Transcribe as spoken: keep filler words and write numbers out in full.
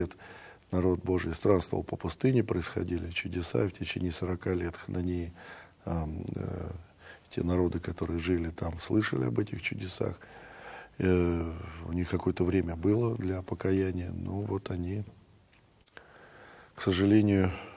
народ Божий странствовал по пустыне, происходили чудеса, и в течение сорока лет на ней э, э, те народы, которые жили там, слышали об этих чудесах. Э, у них какое-то время было для покаяния, но вот они, к сожалению,